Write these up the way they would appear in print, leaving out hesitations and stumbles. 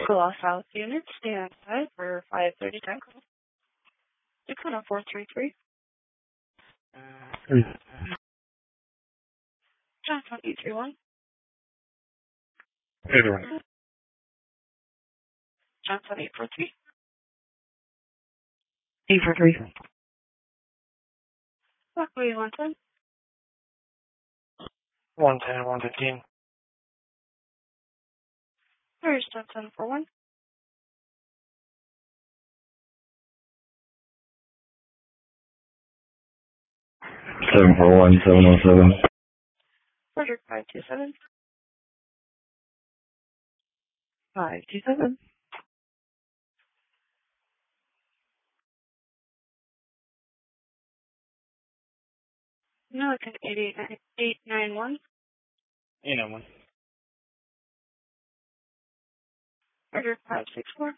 Cool South unit, stand by for 5:30 time call. Dakota 433. Johnson 831. Either one. Johnson 843. 843. Buckley 110. 110, 115. There's Johnson 41. 741, 707. Frederick 527. 527. Milliken 891. 891. Frederick 564.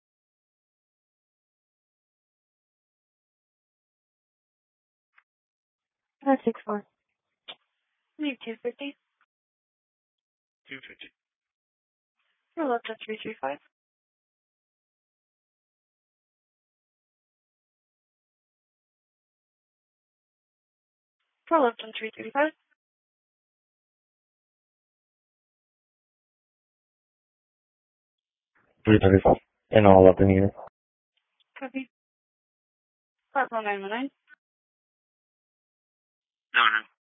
564. Need 250. 250. Roll up to 335. Roll up to 335. 335. And all up in here. Copy. Platform 919. No.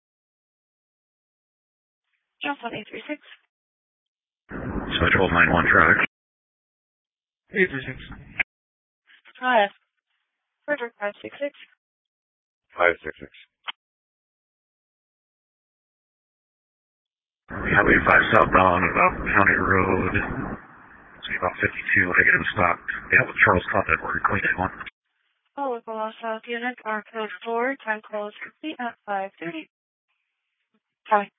Johnson 836. Switch hold 91 traffic. 836. Hi. Frederick 566. 566. Highway 5 southbound about County Road. It's about 52. I get him stopped. Yeah, with Charles Conrad, we're going to one. All local South unit, R code 4, time close complete at 5:30. Hi.